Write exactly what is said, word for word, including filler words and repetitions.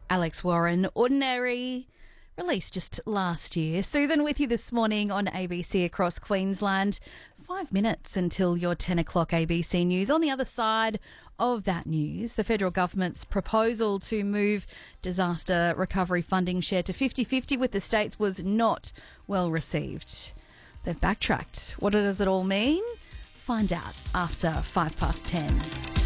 Alex Warren, Ordinary, released just last year. Susan with you this morning on A B C across Queensland. Five minutes until your ten o'clock A B C News. On the other side of that news, the federal government's proposal to move disaster recovery funding share to fifty-fifty with the states was not well received. They've backtracked. What does it all mean? Find out after five past ten.